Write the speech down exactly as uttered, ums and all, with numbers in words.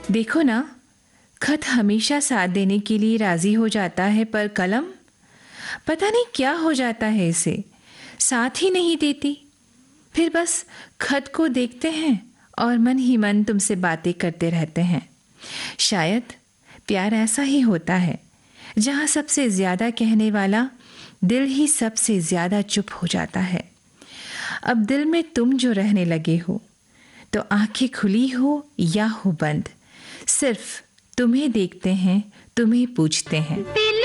देखो ना, खत हमेशा साथ देने के लिए राजी हो जाता है, पर कलम पता नहीं क्या हो जाता है, इसे साथ ही नहीं देती। फिर बस खत को देखते हैं और मन ही मन तुमसे बातें करते रहते हैं। शायद प्यार ऐसा ही होता है, जहाँ सबसे ज्यादा कहने वाला दिल ही सबसे ज्यादा चुप हो जाता है। अब दिल में तुम जो रहने लगे हो, तो आंखें खुली हो या हो बंद, सिर्फ तुम्हें देखते हैं, तुम्हें पूछते हैं।